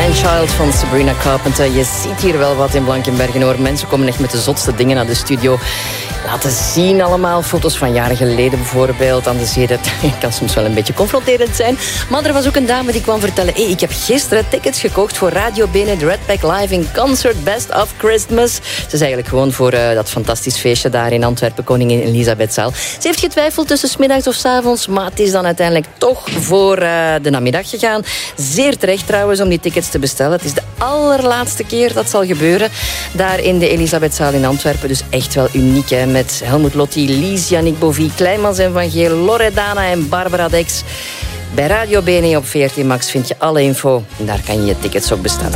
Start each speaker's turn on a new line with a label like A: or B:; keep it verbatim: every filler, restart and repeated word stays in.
A: Man-Child van Sabrina Carpenter. Je ziet hier wel wat in Blankenbergen, hoor. Mensen komen echt met de zotste dingen naar de studio. Laten zien allemaal. Foto's van jaren geleden bijvoorbeeld aan de zee. Dat kan soms wel een beetje confronterend zijn. Maar er was ook een dame die kwam vertellen... Hey, ik heb gisteren tickets gekocht voor Radio Bene, de Red Pack Live in Concert Best of Christmas. Ze is eigenlijk gewoon voor uh, dat fantastisch feestje daar in Antwerpen, Koningin Elisabethzaal. Ze heeft getwijfeld tussen 's middags of 's avonds, maar het is dan uiteindelijk toch voor uh, de namiddag gegaan. Zeer terecht trouwens om die tickets te bestellen. Het is de allerlaatste keer dat zal gebeuren daar in de Elisabethzaal in Antwerpen. Dus echt wel uniek, hè, met Helmut Lotti, Lies, Yannick Bovie, Kleimans en Van Geel, Loredana en Barbara Dex. Bij Radio Bene op veertien Max vind je alle info en daar kan je je tickets ook bestellen.